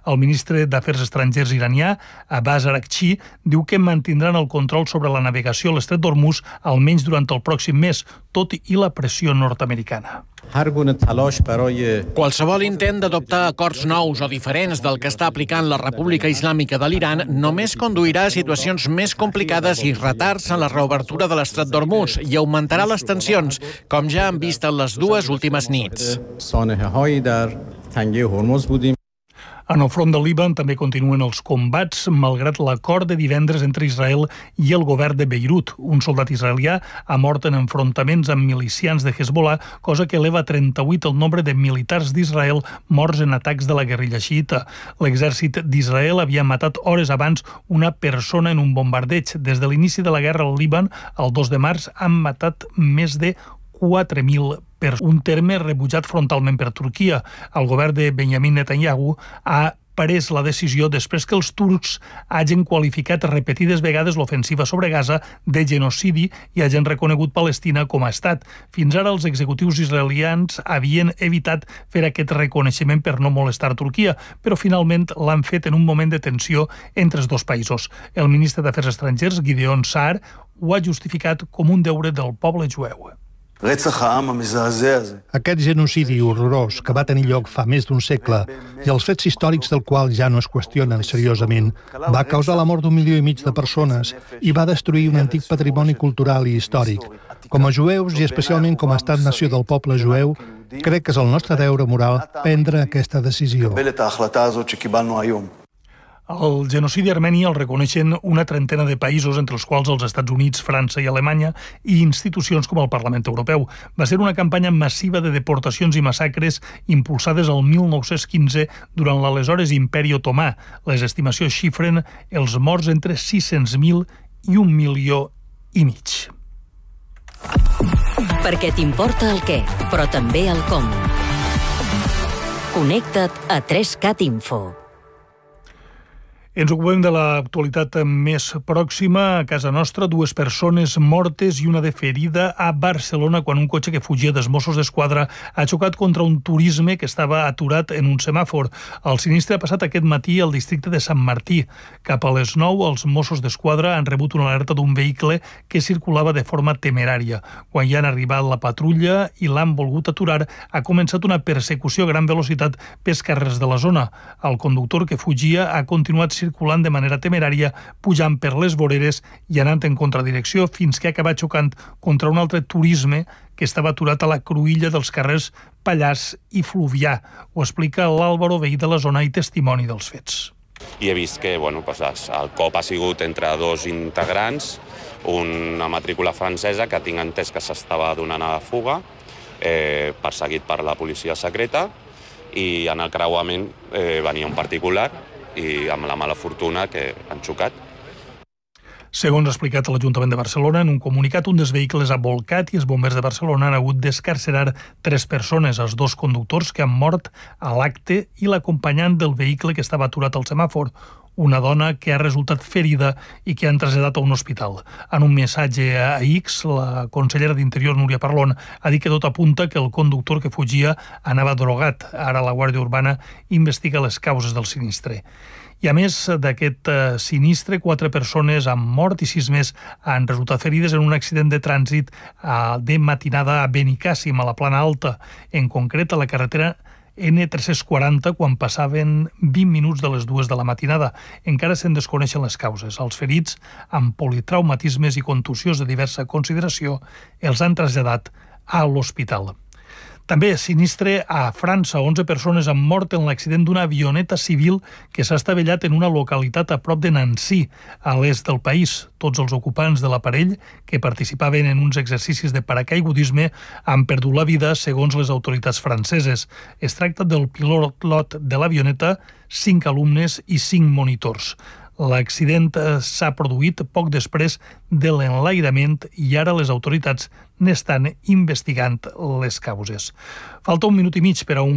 El ministre d'Afers Estrangers iranià, Abbas Araghchi, diu que mantindran el control sobre la navegació a l'estret d'Hormuz almenys durant el pròxim mes, tot i la pressió nord-americana. Qualsevol intent d'adoptar acords nous o diferents del que està aplicant la República Islàmica de l'Iran només conduirà a situacions més complicades i retards en la reobertura de l'estret d'Hormuz i augmentarà les tensions, com ja han vist en les dues últimes nits. En el front del Líban també continuen els combats, malgrat l'acord de divendres entre Israel i el govern de Beirut. Un soldat israelià ha mort en enfrontaments amb milicians de Hezbollah, cosa que eleva a 38 el nombre de militars d'Israel morts en atacs de la guerrilla xiïta. L'exèrcit d'Israel havia matat hores abans una persona en un bombardeig. Des de l'inici de la guerra al Líban, el 2 de març, han matat més de 4.000 persones, un terme rebutjat frontalment per Turquia. El govern de Benjamin Netanyahu ha pres la decisió després que els turcs hagin qualificat repetides vegades l'ofensiva sobre Gaza de genocidi i hagin reconegut Palestina com a estat. Fins ara els executius israelians havien evitat fer aquest reconeixement per no molestar Turquia, però finalment l'han fet en un moment de tensió entre els dos països. El ministre d'Afers Estrangers, Gideon Saar, ho ha justificat com un deure del poble jueu. Aquest genocidi horrorós que va tenir lloc fa més d'un segle i els fets històrics del qual ja no es qüestionen seriosament va causar la mort d'1,5 milió de persones i va destruir un antic patrimoni cultural i històric. Com a jueus i especialment com a estat-nació del poble jueu, crec que és el nostre deure moral prendre aquesta decisió. El genocidi armeni el reconeixen una trentena de països, entre els quals els Estats Units, França i Alemanya, i institucions com el Parlament Europeu. Va ser una campanya massiva de deportacions i massacres impulsades el 1915 durant l'aleshores Imperi Otomà. Les estimacions xifren els morts entre 600.000 i 1,5 milió. Perquè t'importa el què, però també el com. Connecta't a 3CAT Info. Ens ocupem de l'actualitat més pròxima. A casa nostra, 2 persones mortes i una de ferida a Barcelona quan un cotxe que fugia dels Mossos d'Esquadra ha xocat contra un turisme que estava aturat en un semàfor. El sinistre ha passat aquest matí al districte de Sant Martí. Cap a les 9, els Mossos d'Esquadra han rebut una alerta d'un vehicle que circulava de forma temerària. Quan ja han arribat la patrulla i l'han volgut aturar, ha començat una persecució a gran velocitat pels carrers de la zona. El conductor que fugia ha continuat circulant de manera temerària, pujant per les voreres i anant en contradirecció fins que ha acabat xocant contra un altre turisme que estava aturat a la cruïlla dels carrers Pallars i Fluvià. Ho explica l'Àlvaro, veí de la zona i testimoni dels fets. I he vist que el cop ha sigut entre 2 integrants, una matrícula francesa que tinc entès que s'estava donant a fuga, perseguit per la policia secreta, i en el creuament venia un particular i amb la mala fortuna que han xocat. Segons ha explicat l'Ajuntament de Barcelona, en un comunicat, un dels vehicles ha volcat i els bombers de Barcelona han hagut d'escarcerar 3 persones, els 2 conductors que han mort a l'acte i l'acompanyant del vehicle que estava aturat al semàfor, una dona que ha resultat ferida i que han traslladat a un hospital. En un missatge a X, la consellera d'Interior, Núria Parlon, ha dit que tot apunta que el conductor que fugia anava drogat. Ara la Guàrdia Urbana investiga les causes del sinistre. I a més d'aquest sinistre, 4 persones han mort i 6 més han resultat ferides en un accident de trànsit de matinada a Benicàssim, a la Plana Alta, en concret a la carretera N340, quan passaven 20 minuts de les 2 de la matinada. Encara se'n desconeixen les causes. Els ferits, amb politraumatismes i contusions de diversa consideració, els han traslladat a l'hospital. També sinistre a França. 11 persones han mort en l'accident d'una avioneta civil que s'ha estavellat en una localitat a prop de Nancy, a l'est del país. Tots els ocupants de l'aparell, que participaven en uns exercicis de paracaigudisme, han perdut la vida, segons les autoritats franceses. Es tracta del pilot de l'avioneta, 5 alumnes i 5 monitors. L'accident s'ha produït poc després de l'enlairament i ara les autoritats n'estan investigant les causes. Falta 1 minut i mig per a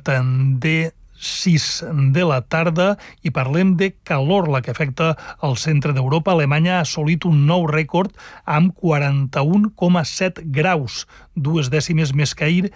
5:45 de la tarda i parlem de calor, la que afecta al centre d'Europa. Alemanya ha assolit un nou rècord amb 41,7 graus, 2 dècimes més que ahir